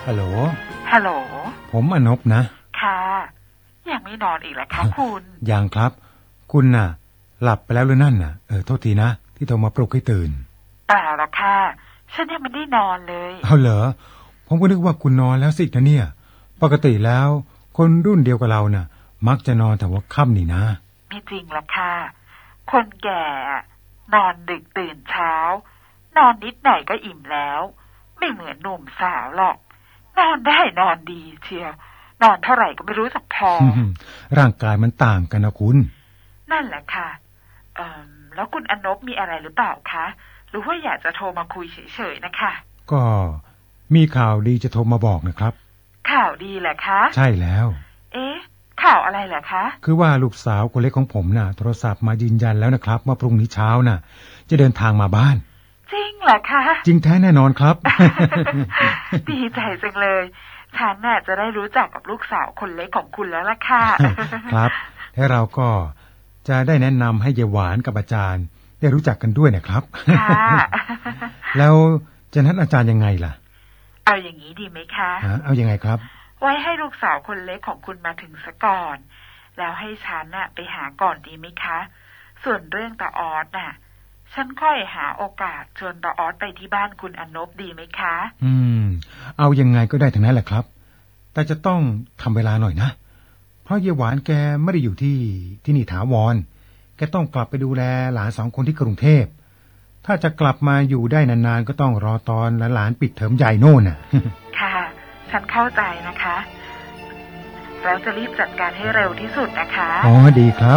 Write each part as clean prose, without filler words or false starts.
ฮัลโหลฮัลโหลผมอนบนะค่ะยังไม่นอนอีกเหรอคะคุณยังครับคุณน่ะหลับไปแล้วหรือนั่นน่ะโทษทีนะที่โทรมาปลุกให้ตื่นเปล่าหรอกค่ะฉันยังไม่ได้นอนเลยเอาเหรอผมก็นึกว่าคุณนอนแล้วสินะเนี่ยปกติแล้วคนรุ่นเดียวกับเราน่ะมักจะนอนแต่ว่าค่ำนี่นะไม่จริงหรอกค่ะคนแก่นอนดึกตื่นเช้านอนนิดหน่อยก็อิ่มแล้วไม่เหมือนหนุ่มสาวหรอกนอนได้นอนดีเชียวนอนเท่าไหร่ก็ไม่รู้จักพอร่างกายมันต่างกันนะคุณนั่นแหละค่ะแล้วคุณอนบมีอะไรหรือเปล่าคะหรือว่าอยากจะโทรมาคุยเฉยๆนะคะก็มีข่าวดีจะโทรมาบอกนะครับข่าวดีเหรอคะใช่แล้วข่าวอะไรเหรอคะคือว่าลูกสาวคนเล็กของผมน่ะโทรศัพท์มายืนยันแล้วนะครับว่าพรุ่งนี้เช้าน่ะจะเดินทางมาบ้านจริงเหรอคะจริงแท้แน่นอนครับดีใจจังเลยฉันน่ะจะได้รู้จักกับลูกสาวคนเล็กของคุณแล้วล่ะค่ะครับและเราก็จะได้แนะนำให้ยายหวานกับอาจารย์ได้รู้จักกันด้วยนะครับค่ะแล้วจะนัดอาจารย์ยังไงล่ะเอาอย่างนี้ดีไหมคะเอายังไงครับไว้ให้ลูกสาวคนเล็กของคุณมาถึงซะก่อนแล้วให้ฉันน่ะไปหาก่อนดีไหมคะส่วนเรื่องตาออสน่ะฉันค่อยหาโอกาสชวนตาออสไปที่บ้านคุณอนบดีไหมคะเอายังไงก็ได้ทั้งนั้นแหละครับแต่จะต้องทำเวลาหน่อยนะเพราะยายหวานแกไม่ได้อยู่ที่นี่ถาวรแกต้องกลับไปดูแลหลาน2 คนที่กรุงเทพถ้าจะกลับมาอยู่ได้นานๆก็ต้องรอตอนหลานปิดเทอมใหญ่โน่นน่ะค่ะฉันเข้าใจนะคะเราจะรีบจัดการให้เร็วที่สุดนะคะอ๋อดีครับ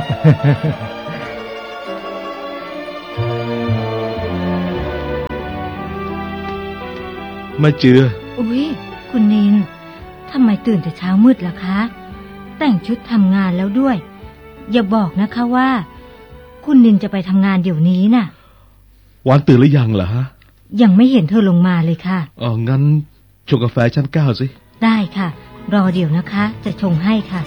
มาเจืออุ๊ยคุณนินทำไมตื่นแต่เช้ามืดล่ะคะแต่งชุดทำงานแล้วด้วยอย่าบอกนะคะว่าคุณนินจะไปทำงานเดี๋ยวนี้น่ะหวานตื่นหรือยังเหรอฮะยังไม่เห็นเธอลงมาเลยค่ะงั้นชงกาแฟชั้น9สิได้ค่ะรอเดี๋ยวนะคะจะชงให้ค่ะ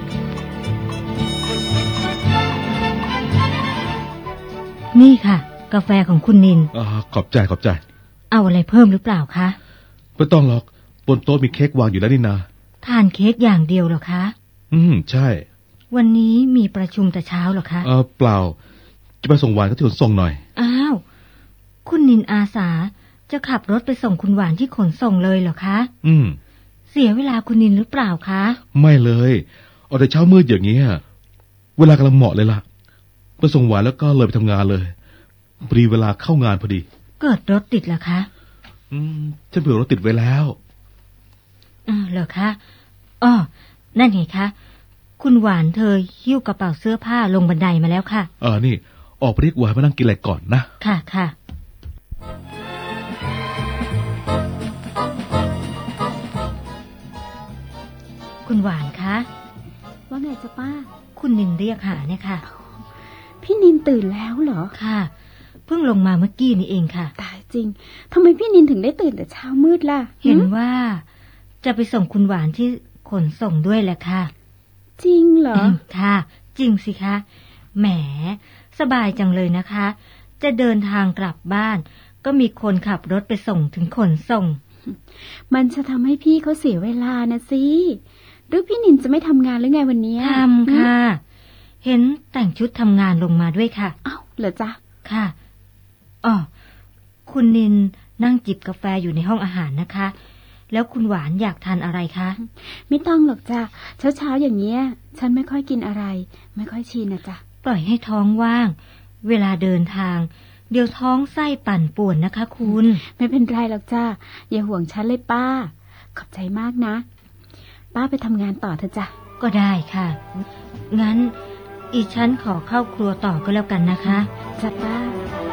นี่ค่ะกาแฟของคุณนินขอบใจเอาอะไรเพิ่มหรือเปล่าคะไม่ต้องหรอกบนโต๊ะมีเค้กวางอยู่แล้วนี่นาทานเค้กอย่างเดียวเหรอคะใช่วันนี้มีประชุมแต่เช้าเหรอคะเปล่าจะไปส่งหวานที่ขนส่งหน่อยอ้าวคุณนินอาสาจะขับรถไปส่งคุณหวานที่ขนส่งเลยเหรอคะเสียเวลาคุณนินหรือเปล่าคะไม่เลยเอาแต่เช้ามืดอย่างเงี้ยเวลากำลังเหมาะเลยล่ะไปส่งหวานแล้วก็เลยไปทำงานเลยพอดีเวลาเข้างานพอดีเกิดรถติดเหรอคะฉันเผื่อรถติดไว้แล้วเหรอคะนั่นไงคะคุณหวานเธอหิ้วกระเป๋าเสื้อผ้าลงบันไดมาแล้วค่ะนี่ออกไปเรียกหวานมานั่งกินอะไรก่อนนะค่ะคุณหวานคะว่าไงจ๊ะป้าคุณนินเรียกหาเนี่ยค่ะพี่นินตื่นแล้วเหรอค่ะเพิ่งลงมาเมื่อกี้นี่เองค่ะตายจริงทำไมพี่นินถึงได้ตื่นแต่เช้ามืดล่ะเห็นว่าจะไปส่งคุณหวานที่ขนส่งด้วยแหละค่ะจริงเหรอค่ะจริงสิคะแหมสบายจังเลยนะคะจะเดินทางกลับบ้านก็มีคนขับรถไปส่งถึงขนส่งมันจะทำให้พี่เขาเสียเวลานะสิหรือพี่นินจะไม่ทำงานหรือไงวันนี้ทำค่ะเห็นแต่งชุดทำงานลงมาด้วยค่ะอ้าวเหรอจ๊ะค่ะคุณนินนั่งจิบกาแฟอยู่ในห้องอาหารนะคะแล้วคุณหวานอยากทานอะไรคะไม่ต้องหรอกจ้ะเช้าอย่างเงี้ยฉันไม่ค่อยกินอะไรไม่ค่อยชินนะจ๊ะปล่อยให้ท้องว่างเวลาเดินทางเดี๋ยวท้องไส้ปั่นป่วนนะคะคุณไม่เป็นไรหรอกจ้ะอย่าห่วงฉันเลยป้าขอบใจมากนะป้าไปทำงานต่อเถอะจ้ะก็ได้ค่ะงั้นอีฉันขอเข้าครัวต่อก็แล้วกันนะคะจ้ะป้า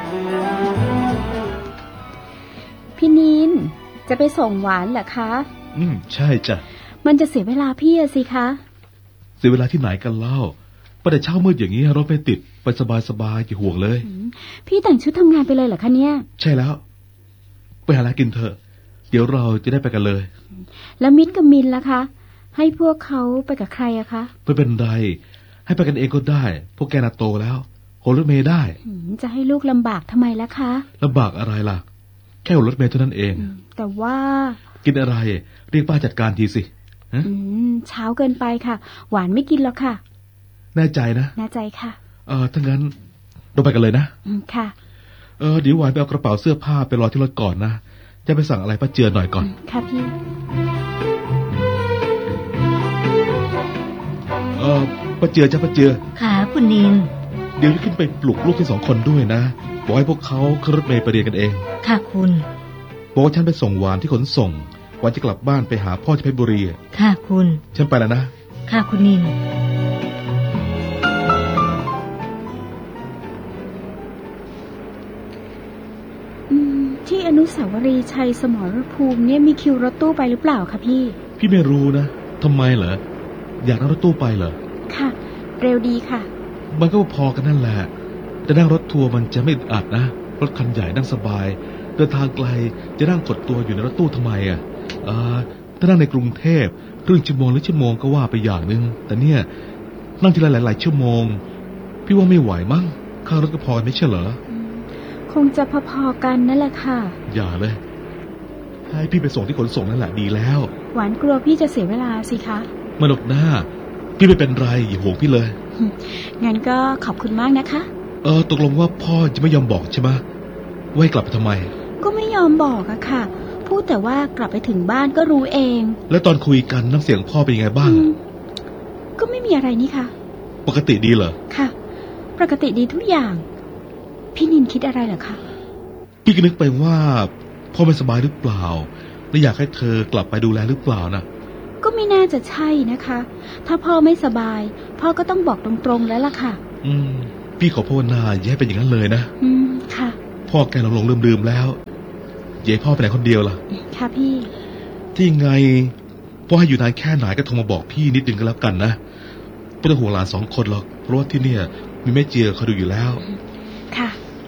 พี่นินจะไปส่งหวานเหรอคะใช่จ้ะมันจะเสียเวลาพี่สิคะเสียเวลาที่ไหนกันเล่าไปแต่เช้ามืดอย่างนี้รถไม่ติดไปสบายๆอย่าห่วงเลยพี่แต่งชุดทำงานไปเลยเหรอคะเนี่ยใช่แล้วไปหาอะไรกินเถอะเดี๋ยวเราจะได้ไปกันเลยแล้วมิตรกับมินล่ะคะให้พวกเขาไปกับใครอะคะไม่เป็นไรให้ไปกันเองก็ได้พวกแกน่ะโตแล้วโหรถเมล์ได้จะให้ลูกลำบากทำไมล่ะคะลำบากอะไรล่ะแค่รถเมล์เท่านั้นเองแต่ว่ากินอะไรเรียกป้าจัดการทีสิฮะเช้าเกินไปค่ะ หวานไม่กินแล้วค่ะแน่ใจนะแน่ใจค่ะถ้างั้นเราไปกันเลยนะค่ะเดี๋ยวหวานไปเอากระเป๋าเสื้อผ้าไปรอที่รถก่อนนะจะไปสั่งอะไรป้าเจือหน่อยก่อนค่ะพี่ป้าเจือจ้ะป้าเจือค่ะคุณนินเดี๋ยวจะขึ้นไปปลุกลูกทั้ง2 คนด้วยนะบอกให้พวกเขาขึ้นรถเมล์ไปเรียนกันเองค่ะคุณบอกว่าฉันไปส่งหวานที่ขนส่งหวานจะกลับบ้านไปหาพ่อที่เพชรบุรีค่ะคุณฉันไปแล้วนะค่ะคุณนินที่อนุสาวรีย์ชัยสมรภูมิเนี่ยมีคิวรถตู้ไปหรือเปล่าคะพี่พี่ไม่รู้นะทำไมเหรออยากนั่งรถตู้ไปเหรอค่ะ เร็วดีค่ะมันก็พอกันนั่นแหละแต่นั่งรถทัวร์มันจะไม่อึดอัดนะรถคันใหญ่นั่งสบายเดินทางไกลจะนั่งกดตัวอยู่ในรถตู้ทำไมถ้านั่งในกรุงเทพครึ่งชั่วโมงหรือชั่วโมงก็ว่าไปอย่างนึงแต่เนี่ยนั่งทีละหลายๆชั่วโมงพี่ว่าไม่ไหวมั้งค่ารถก็พอไม่ใช่เหรอคงจะพอๆกันนั่นแหละค่ะอย่าเลยให้พี่ไปส่งที่ขนส่งนั่นแหละดีแล้วหวานกลัวพี่จะเสียเวลาสิคะมาหนกหน้าพี่ไม่เป็นไรอย่าห่วงพี่เลยงั้นก็ขอบคุณมากนะคะตกลงว่าพ่อจะไม่ยอมบอกใช่ไหมว่าให้กลับไปทำไมก็ไม่ยอมบอกอะค่ะ พูดแต่ว่ากลับไปถึงบ้านก็รู้เองแล้วตอนคุยกันน้ำเสียงพ่อเป็นยังไงบ้างก็ไม่มีอะไรนี่ค่ะปกติดีเหรอค่ะ ปกติดีทุกอย่าง พี่นินคิดอะไรเหรอคะพี่ก็นึกไปว่าพ่อไม่สบายหรือเปล่าและอยากให้เธอกลับไปดูแลหรือเปล่านะก็ไม่น่าจะใช่นะคะ ถ้าพ่อไม่สบาย พ่อก็ต้องบอกตรงๆแล้วล่ะค่ะพี่ขอภาวนาอย่าให้เป็นอย่างนั้นเลยนะค่ะพ่อแกหลงลืมแล้วอย่าให้พ่อไปไหนคนเดียวล่ะค่ะพี่ที่ไงพ่อให้อยู่นานแค่ไหนก็โทรมาบอกพี่นิดนึงก็แล้วกันนะไม่ต้องห่วงหลาน2 คนหรอกเพราะว่าที่เนี่ยมีแม่เจียเขาดูอยู่แล้วค่ะ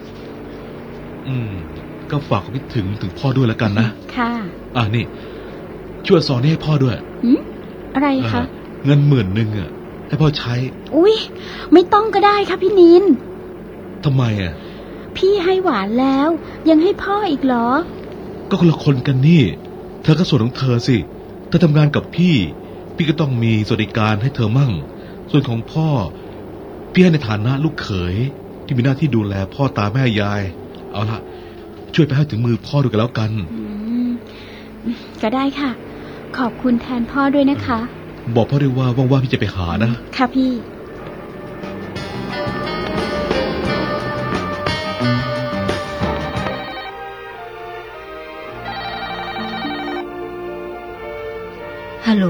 ก็ฝากความคิดถึงพ่อด้วยแล้วกันนะค่ะนี่ช่วยสอนนี่ให้พ่อด้วยอะไรคะเงิน10,000อ่ะให้พ่อใช้อุ๊ยไม่ต้องก็ได้ค่ะพี่นินทำไมอ่ะพี่ให้หวานแล้ว ยังให้พ่ออีกเหรอก็คนละคนกันนี่เธอก็ส่วนของเธอสิเธอทำงานกับพี่ก็ต้องมีสวัสดิการให้เธอมั่งส่วนของพ่อพี่ให้ในฐานะลูกเขยที่มีหน้าที่ดูแลพ่อตาแม่ยายเอาละช่วยไปให้ถึงมือพ่อดูกันแล้วกันก็ได้ค่ะ ขอบคุณแทนพ่อด้วยนะคะบอกพ่อด้วยว่าว่างๆพี่จะไปหานะค่ะพี่ฮัลโหล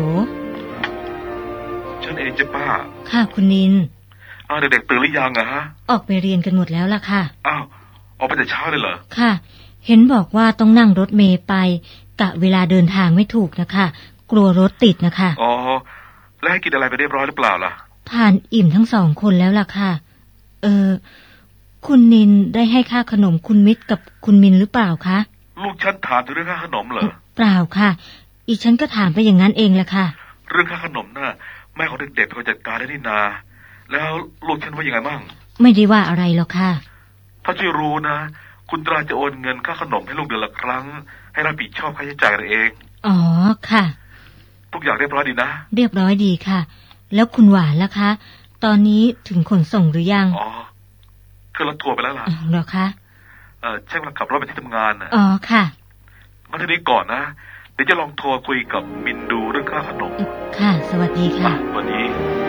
ฉันเองจ้ะป้าค่ะคุณนินเด็กๆตื่นหรือยังอะฮะออกไปเรียนกันหมดแล้วล่ะค่ะออกไปแต่เช้าเลยเหรอค่ะ เห็นบอกว่าต้องนั่งรถเมล์ไปกะเวลาเดินทางไม่ถูกนะคะ กลัวรถติดนะคะแล้วให้กินอะไรไปเรียบร้อยหรือเปล่าล่ะทานอิ่มทั้ง2 คนแล้วล่ะค่ะ คุณนินได้ให้ค่าขนมคุณมิตรกับคุณมินหรือเปล่าคะลูกฉันถามถึงเรื่องค่าขนมเหรอเปล่าค่ะ อีฉันก็ถามไปอย่างนั้นเองแหละค่ะเรื่องค่าขนมน่ะแม่ของเด็กๆเป็นคนจัดการได้นี่นาแล้วลูกฉันว่ายังไงบ้างไม่ได้ว่าอะไรหรอกค่ะถ้าช่วยรู้นะคุณตราจะโอนเงินค่าขนมให้ลูกเดือนละครั้งให้รับผิดชอบค่าใช้จ่ายเองอ๋อค่ะทุกอย่างเรียบร้อยดีนะเรียบร้อยดีค่ะ แล้วคุณหวานล่ะคะ ตอนนี้ถึงขนส่งหรือยังขึ้นรถทัวร์ไปแล้วล่ะเหรอคะใช่เวลาขับรถไปที่ทำงานนะอ๋อค่ะงั้นทีนี้ก่อนนะเดี๋ยวจะลองโทรคุยกับมินดูเรื่องค่าขนมค่ะสวัสดีค่ะสวัสดี